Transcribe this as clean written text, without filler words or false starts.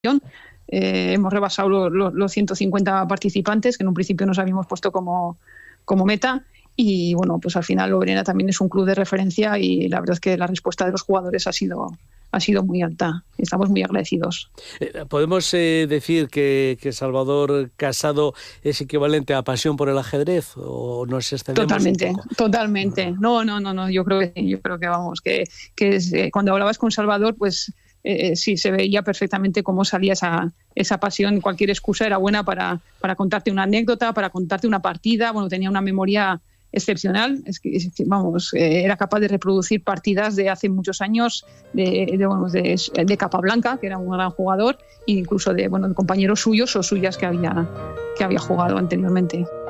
Hemos rebasado los 150 participantes, que en un principio nos habíamos puesto como meta. Y bueno, pues al final Lorena también es un club de referencia y la verdad es que la respuesta de los jugadores ha sido muy alta. Estamos muy agradecidos. ¿Podemos decir que Salvador Casado es equivalente a pasión por el ajedrez o nos extendemos Totalmente, un poco? totalmente. No. Yo creo que vamos, que es, cuando hablabas con Salvador, pues sí, se veía perfectamente cómo salía esa pasión. Cualquier excusa era buena para contarte una anécdota, para contarte una partida. Bueno, tenía una memoria excepcional, era capaz de reproducir partidas de hace muchos años de Capablanca, que era un gran jugador, e incluso de compañeros suyos o suyas que había jugado anteriormente.